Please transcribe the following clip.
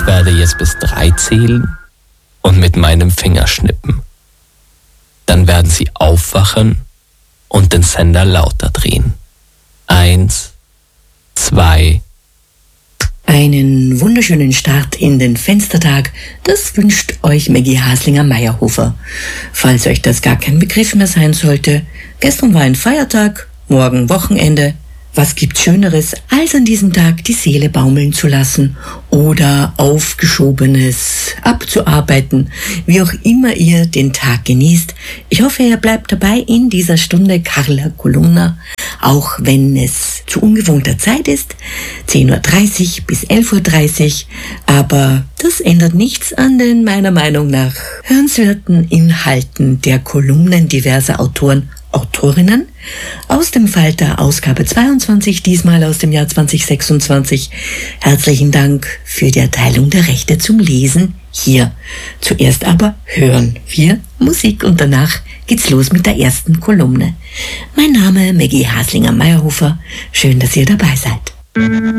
Ich werde jetzt bis 3 zählen und mit meinem Finger schnippen. Dann werden Sie aufwachen und den Sender lauter drehen. 1, 2. Einen wunderschönen Start in den Fenstertag, das wünscht euch Maggie Haslinger-Meyerhofer. Falls euch das gar kein Begriff mehr sein sollte, gestern war ein Feiertag, morgen Wochenende. Was gibt's Schöneres, als an diesem Tag die Seele baumeln zu lassen oder Aufgeschobenes abzuarbeiten, wie auch immer ihr den Tag genießt. Ich hoffe, ihr bleibt dabei in dieser Stunde Carla auch wenn es zu ungewohnter Zeit ist, 10.30 Uhr bis 11.30 Uhr, aber das ändert nichts an den meiner Meinung nach hörenswerten Inhalten der Kolumnen diverser Autorinnen aus dem Falter Ausgabe 22, diesmal aus dem Jahr 2026. Herzlichen Dank für die Erteilung der Rechte zum Lesen hier. Zuerst aber hören wir Musik und danach geht's los mit der ersten Kolumne. Mein Name Maggie Haslinger-Meyerhofer. Schön, dass ihr dabei seid.